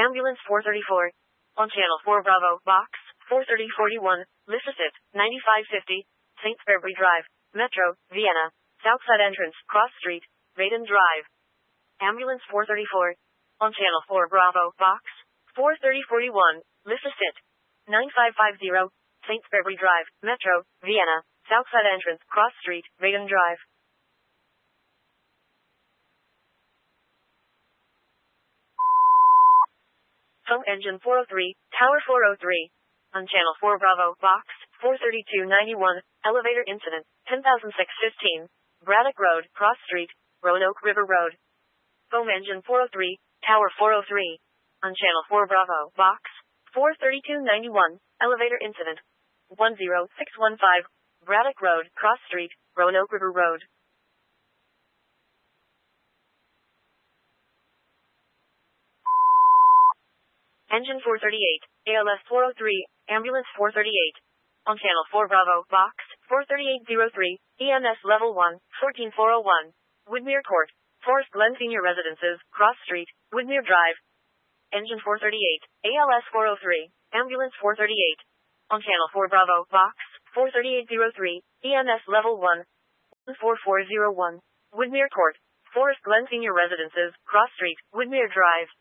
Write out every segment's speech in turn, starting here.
Ambulance 434. On Channel 4 Bravo, Box 43041, Lissasit, 9550, St. February Drive, Metro, Vienna, Southside Entrance, Cross Street, Vaden Drive. Ambulance 434. On Channel 4 Bravo, Box 43041, Lissasit, 9550, St. February Drive, Metro, Vienna, Southside Entrance, Cross Street, Vaden Drive. Phone engine 403, Tower 403. On Channel 4 Bravo, Box 43291, Elevator Incident, 10615, Braddock Road, Cross Street, Roanoke River Road. Phone engine 403, Tower 403. On Channel 4 Bravo, Box 43291, Elevator Incident, 10615, Braddock Road, Cross Street, Roanoke River Road. Engine 438, ALS 403, Ambulance 438. On Channel 4 Bravo, Box 43803, EMS Level 1, 14401, Woodmere Court, Forest Glen Senior Residences, Cross Street, Woodmere Drive. Engine 438, ALS 403, Ambulance 438. On Channel 4 Bravo, Box 43803, EMS Level 1, 14401, Woodmere Court, Forest Glen Senior Residences, Cross Street, Woodmere Drive.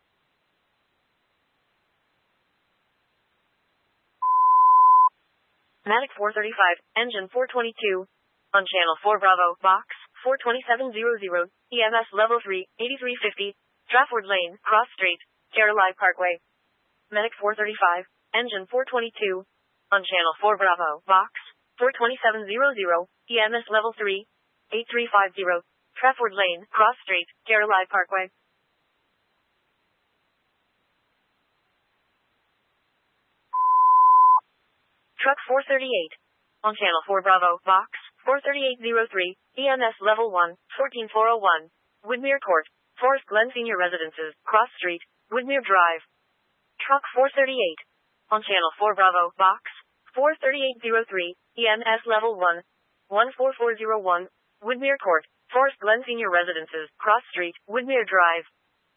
Matic 435, Engine 422. On Channel 4 Bravo, Box 42700, EMS Level 3, 8350, Trafford Lane, Cross Street, Caroline Parkway. Medic 435, Engine 422. On Channel 4 Bravo, Box 42700, EMS Level 3, 8350, Trafford Lane, Cross Street, Caroline Parkway. Truck 438. On Channel 4 Bravo, Box 43803, EMS Level 1, 14401, Woodmere Court, Forest Glen Senior Residences, Cross Street, Woodmere Drive. Truck 438. On Channel 4 Bravo, Box 43803, EMS Level 1, 14401, Woodmere Court, Forest Glen Senior Residences, Cross Street, Woodmere Drive.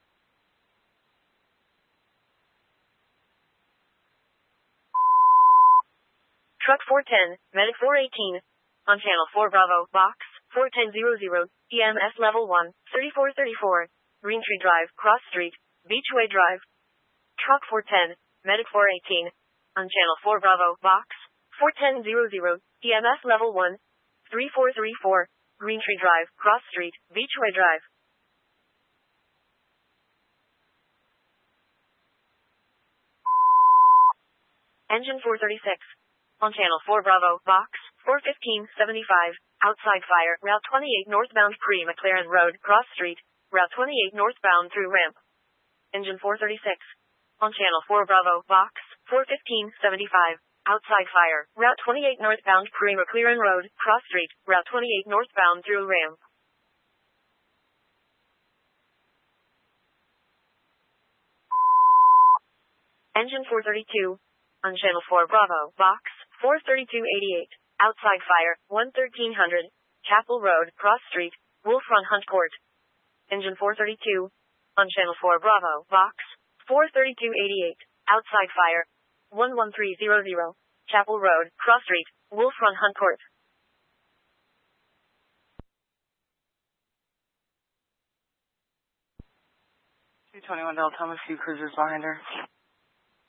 Truck 410, Medic 418. On Channel 4 Bravo, Box 4100, EMS Level 1, 3434, Greentree Drive, Cross Street, Beachway Drive. Truck 410, Medic 418. On Channel 4 Bravo, Box 4100, EMS Level 1, 3434, Greentree Drive, Cross Street, Beachway Drive. Engine 436. On Channel 4 Bravo, Box 41575, Outside Fire, Route 28 northbound Pre-McLaren Road, Cross Street, Route 28 northbound through ramp. Engine 436. On Channel 4 Bravo, Box 41575, Outside Fire, Route 28 northbound Pre-McLaren Road, Cross Street, Route 28 northbound through ramp. Engine 432. On Channel 4 Bravo, Box 43288, Outside Fire, 1300, Chapel Road, Cross Street, Wolf Run Hunt Court. Engine 432. On Channel 4 Bravo, Box 43288, Outside Fire, 11300, Chapel Road, Cross Street, Wolf Run Hunt Court. 221 Del Thomas, few cruisers behind her.